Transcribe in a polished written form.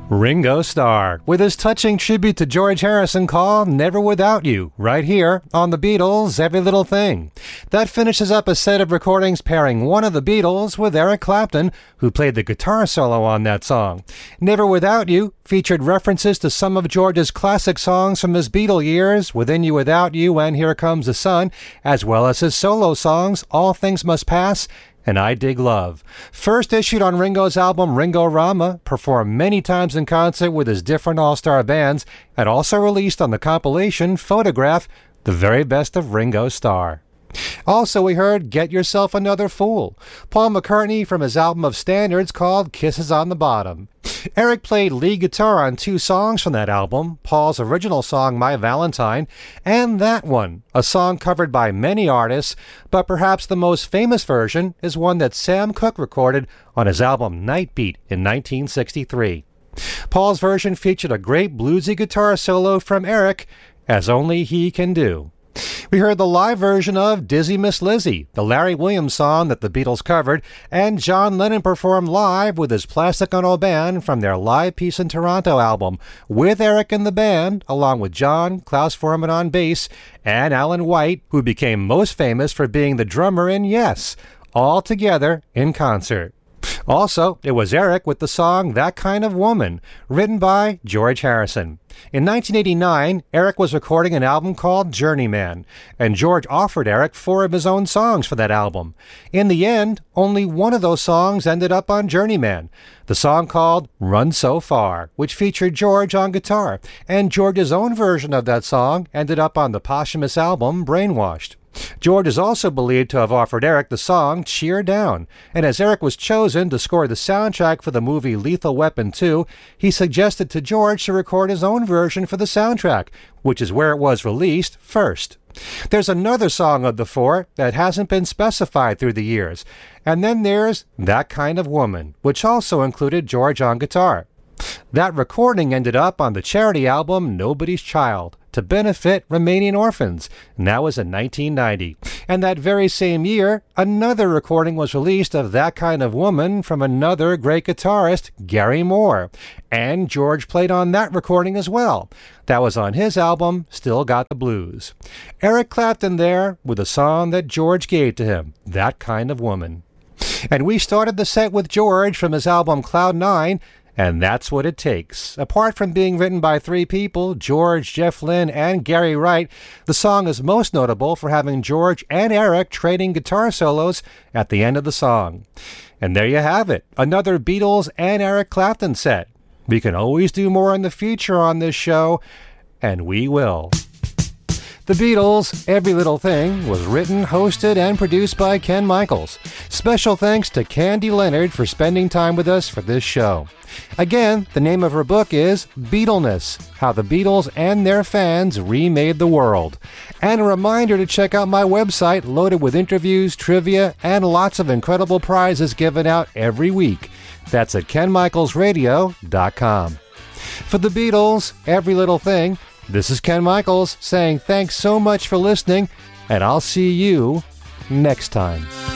Ringo Starr, with his touching tribute to George Harrison called Never Without You, right here on the Beatles' Every Little Thing. That finishes up a set of recordings pairing one of the Beatles with Eric Clapton, who played the guitar solo on that song. Never Without You featured references to some of George's classic songs from his Beatle years, Within You Without You and Here Comes the Sun, as well as his solo songs, All Things Must Pass and I Dig Love. First issued on Ringo's album Ringo-Rama, performed many times in concert with his different all-star bands, and also released on the compilation Photograph, The Very Best of Ringo Starr. Also, we heard Get Yourself Another Fool, Paul McCartney from his album of standards called Kisses on the Bottom. Eric played lead guitar on two songs from that album, Paul's original song My Valentine, and that one, a song covered by many artists, but perhaps the most famous version is one that Sam Cooke recorded on his album Night Beat in 1963. Paul's version featured a great bluesy guitar solo from Eric, as only he can do. We heard the live version of Dizzy Miss Lizzy, the Larry Williams song that the Beatles covered, and John Lennon performed live with his Plastic Ono Band from their Live Peace in Toronto album, with Eric in the band, along with John, Klaus Voormann on bass, and Alan White, who became most famous for being the drummer in Yes, all together in concert. Also, it was Eric with the song That Kind of Woman, written by George Harrison. In 1989, Eric was recording an album called Journeyman, and George offered Eric 4 of his own songs for that album. In the end, only one of those songs ended up on Journeyman, the song called Run So Far, which featured George on guitar, and George's own version of that song ended up on the posthumous album Brainwashed. George is also believed to have offered Eric the song Cheer Down, and as Eric was chosen to score the soundtrack for the movie Lethal Weapon 2, he suggested to George to record his own version for the soundtrack, which is where it was released first. There's another song of the 4 that hasn't been specified through the years, and then there's That Kind of Woman, which also included George on guitar. That recording ended up on the charity album Nobody's Child, to benefit Romanian orphans, and that was in 1990. And that very same year, another recording was released of That Kind of Woman from another great guitarist, Gary Moore, and George played on that recording as well. That was on his album, Still Got the Blues. Eric Clapton there with a song that George gave to him, That Kind of Woman. And we started the set with George from his album Cloud 9, and That's What It Takes. Apart from being written by 3 people, George, Jeff Lynne, and Gary Wright, the song is most notable for having George and Eric trading guitar solos at the end of the song. And there you have it, another Beatles and Eric Clapton set. We can always do more in the future on this show, and we will. The Beatles' Every Little Thing was written, hosted, and produced by Ken Michaels. Special thanks to Candy Leonard for spending time with us for this show. Again, the name of her book is Beatleness, How the Beatles and Their Fans Remade the World. And a reminder to check out my website loaded with interviews, trivia, and lots of incredible prizes given out every week. That's at kenmichaelsradio.com. For the Beatles' Every Little Thing, this is Ken Michaels saying thanks so much for listening, and I'll see you next time.